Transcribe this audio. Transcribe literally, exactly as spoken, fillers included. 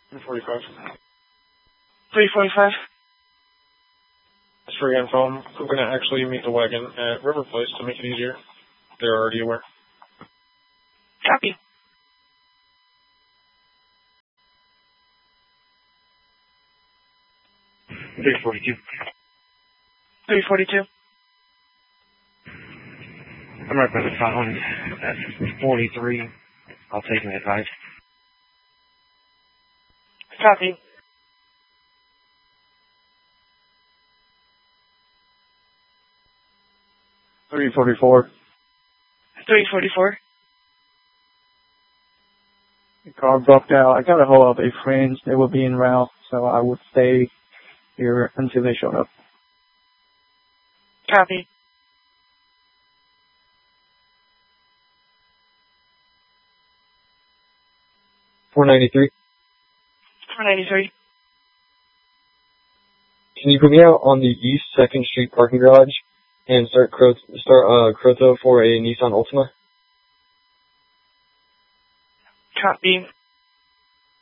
three forty-five. three forty-five. That's free info. I'm going to actually meet the wagon at River Place to make it easier. They're already aware. Copy. three forty-two. three forty-two. I'm right by the phone at forty-three. I'll take my advice. Copy. three forty-four. three forty-four. The car broke down. I got a hold of a friend. They will be en route, so I would stay here until they showed up. Copy. four ninety-three. four ninety-three. Can you put me out on the East second Street parking garage and start Cro- start uh, Croto for a Nissan Altima? Copy.